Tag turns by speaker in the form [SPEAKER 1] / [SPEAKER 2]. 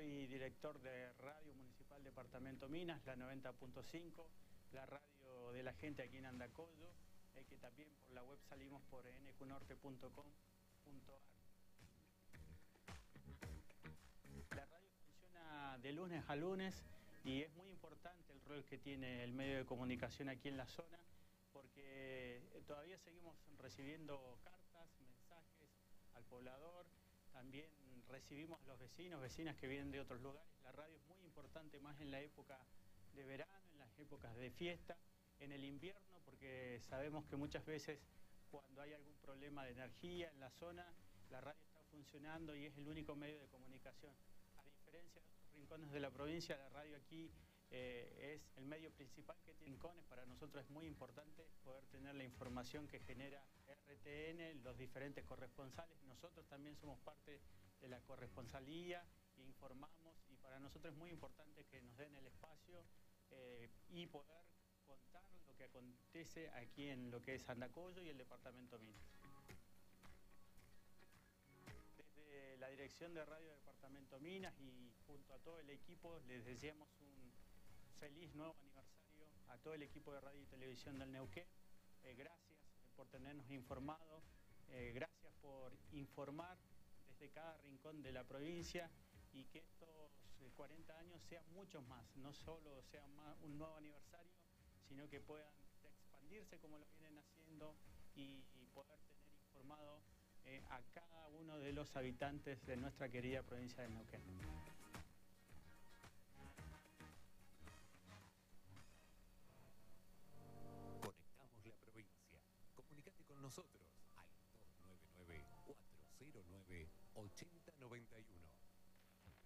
[SPEAKER 1] soy director de Radio Municipal Departamento Minas, la 90.5, la radio de la gente aquí en Andacollo, que también por la web salimos por nqnorte.com.ar. La radio funciona de lunes a lunes y es muy importante el rol que tiene el medio de comunicación aquí en la zona, porque todavía seguimos recibiendo cartas, mensajes al poblador. También recibimos a los vecinos, vecinas que vienen de otros lugares. La radio es muy importante más en la época de verano, en las épocas de fiesta, en el invierno, porque sabemos que muchas veces cuando hay algún problema de energía en la zona, la radio está funcionando y es el único medio de comunicación. A diferencia de otros rincones de la provincia, la radio aquí es el medio principal que tiene rincones. Para nosotros es muy importante poder tener la información que genera RTN, los diferentes corresponsales. Nosotros también somos parte de la corresponsalía, informamos, y para nosotros es muy importante que nos den el espacio y poder contar lo que acontece aquí en lo que es Andacollo y el departamento Minas. Desde la dirección de Radio Departamento Minas y junto a todo el equipo les deseamos un feliz nuevo aniversario a todo el equipo de Radio y Televisión del Neuquén. Gracias por tenernos informado, gracias por informar desde cada rincón de la provincia, y que estos 40 años sean muchos más, no solo sea un nuevo aniversario, sino que puedan expandirse como lo vienen haciendo y poder tener informado a cada uno de los habitantes de nuestra querida provincia de Neuquén.
[SPEAKER 2] Conectamos la provincia. Comunicate con nosotros al 299-409-8.